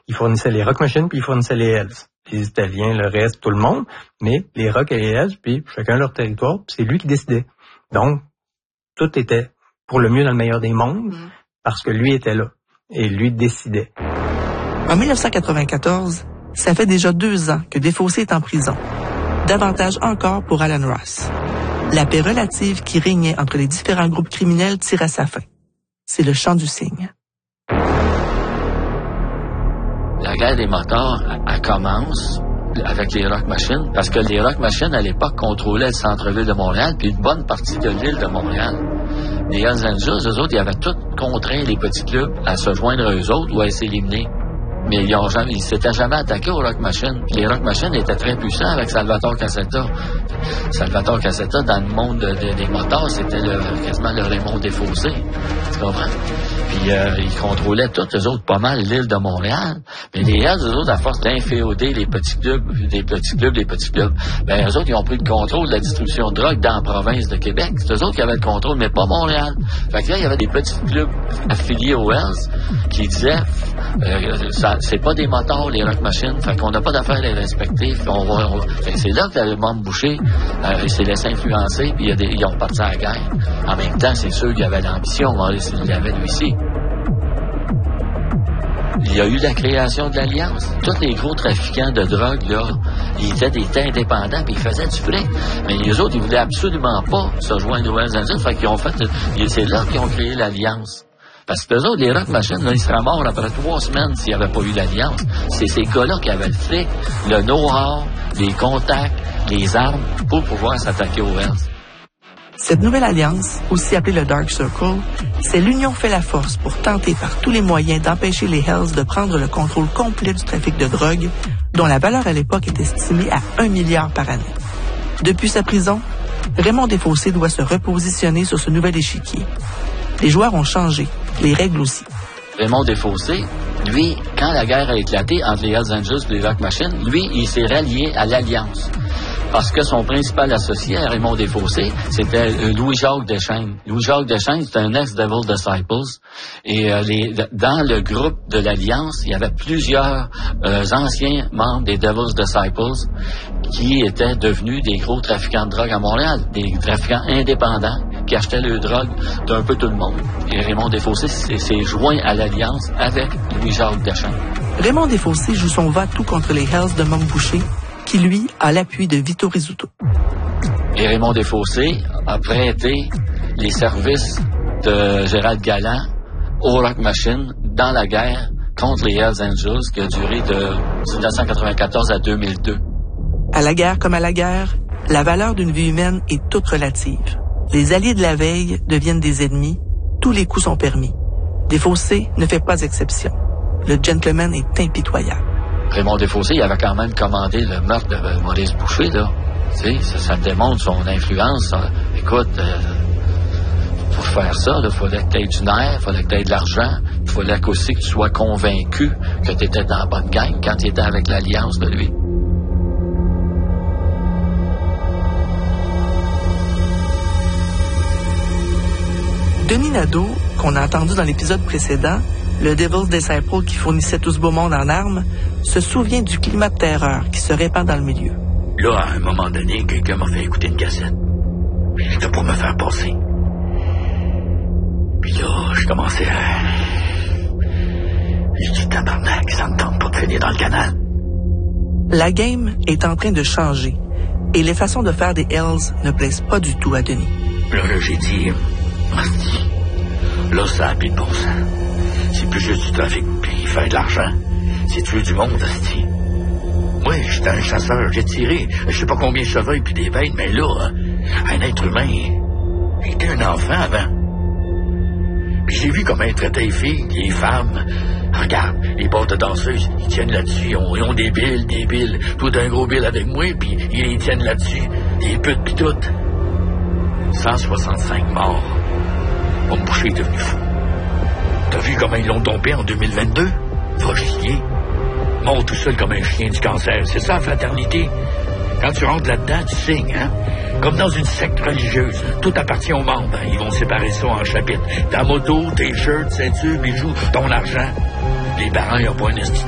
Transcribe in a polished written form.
ils fournissaient les Rock Machine, puis ils fournissaient les Hells. Les Italiens, le reste, tout le monde, mais les Rock et les Hells, puis chacun leur territoire, puis c'est lui qui décidait. Donc, tout était pour le mieux dans le meilleur des mondes, parce que lui était là, et lui décidait. En 1994, ça fait déjà 2 ans que Desfossés est en prison. Davantage encore pour Alan Ross. La paix relative qui régnait entre les différents groupes criminels tire à sa fin. C'est le chant du cygne. La guerre des motards, elle commence avec les Rock Machine, parce que les Rock Machine, à l'époque, contrôlaient le centre-ville de Montréal, puis une bonne partie de l'île de Montréal. Les Hells Angels, eux autres, ils avaient tous contraint les petits clubs à se joindre à eux autres ou à s'éliminer. Mais ils s'étaient jamais attaqués aux Rock Machine. Les Rock Machine étaient très puissants avec Salvatore Cassetta. Salvatore Cassetta, dans le monde des motards, c'était quasiment le Raymond Desfossés. Tu comprends? Puis ils contrôlaient tous, eux autres, pas mal l'île de Montréal. Mais les Hells, eux autres, à force d'inféoder les petits clubs, ben eux autres, ils ont pris le contrôle de la distribution de drogue dans la province de Québec. C'est eux autres qui avaient le contrôle, mais pas Montréal. Fait que là, il y avait des petits clubs affiliés aux Hells qui disaient c'est pas des motards, les Rock Machine, fait qu'on n'a pas d'affaire à les respecter. C'est là que le membre Boucher s'est laissé influencer, puis ils ont reparti à la guerre. En même temps, c'est sûr qu'il y avait l'ambition, il l'avait lui aussi. Il y a eu la création de l'Alliance. Tous les gros trafiquants de drogue, là, ils étaient des temps indépendants, puis ils faisaient du fric. Mais les autres, ils voulaient absolument pas se joindre aux Hells Angels, fait qu'ils ont fait... C'est là qu'ils ont créé l'Alliance. Parce que eux autres, les Rock Machine, là, ils seraient morts après 3 semaines s'il n'y avait pas eu l'Alliance. C'est ces gars-là qui avaient le fric, le know-how, les contacts, les armes pour pouvoir s'attaquer aux Hells. Cette nouvelle alliance, aussi appelée le Dark Circle, c'est l'union fait la force pour tenter par tous les moyens d'empêcher les Hells de prendre le contrôle complet du trafic de drogue, dont la valeur à l'époque est estimée à 1 milliard par année. Depuis sa prison, Raymond Desfossés doit se repositionner sur ce nouvel échiquier. Les joueurs ont changé, les règles aussi. Raymond Desfossés, lui, quand la guerre a éclaté entre les Hells Angels et les Rock Machine, lui, il s'est rallié à l'Alliance. Parce que son principal associé à Raymond Desfossés, c'était Louis-Jacques Deschaines. Louis-Jacques Deschaines, c'était un ex-Devil Disciples. Et dans le groupe de l'Alliance, il y avait plusieurs anciens membres des Devil's Disciples qui étaient devenus des gros trafiquants de drogue à Montréal, des trafiquants indépendants qui achetaient le drogue d'un peu tout le monde. Et Raymond Desfossés s'est joint à l'Alliance avec Louis-Jacques Deschaines. Raymond Desfossés joue son va-tout contre les Hells de Mom Boucher, qui, lui, a l'appui de Vito Rizzuto. Et Raymond Desfossés a prêté les services de Gérald Galland au Rock Machine dans la guerre contre les Hells Angels qui a duré de 1994 à 2002. À la guerre comme à la guerre, la valeur d'une vie humaine est toute relative. Les alliés de la veille deviennent des ennemis, tous les coups sont permis. Desfossés ne fait pas exception. Le gentleman est impitoyable. Raymond Desfossés, il avait quand même commandé le meurtre de Maurice Boucher, là. Tu sais, ça démontre son influence. Écoute, pour faire ça, il fallait que tu aies du nerf, il fallait que tu aies de l'argent, il fallait aussi que tu sois convaincu que tu étais dans la bonne gang quand tu étais avec l'Alliance de lui. Denis Nadeau, qu'on a entendu dans l'épisode précédent, le Devil's Disciple qui fournissait tout ce beau monde en armes, se souvient du climat de terreur qui se répand dans le milieu. Là, à un moment donné, quelqu'un m'a fait écouter une cassette. C'était pour me faire passer. Puis là, je commençais à... Je dis, tabarnak, ça me tente pas de finir dans le canal. La game est en train de changer et les façons de faire des Hells ne plaisent pas du tout à Denis. Là, j'ai dit, hostie, là, ça a plus de bon sens. C'est plus juste du trafic puis faire de l'argent. C'est tuer du monde, hostie. Moi, j'étais un chasseur, j'ai tiré je sais pas combien de chevreuils puis des bêtes, mais là, un être humain, j'étais un enfant avant. Puis j'ai vu comment ils traitaient les filles, les femmes. Regarde, les boîtes de danseuses, ils tiennent là-dessus, ils ont des billes. Tout un gros bill avec moi, puis ils les tiennent là-dessus. Des putes pis tout. 165 morts. Mon Boucher est devenu fou. T'as vu comment ils l'ont tombé en 2022? Va chier. Mort tout seul comme un chien du cancer. C'est ça, la fraternité. Quand tu rentres là-dedans, tu signes, hein? Comme dans une secte religieuse. Tout appartient aux membres. Ils vont séparer ça en chapitres. Ta moto, tes shirts, ceintures, bijoux, ton argent. Les parents, ils n'ont pas un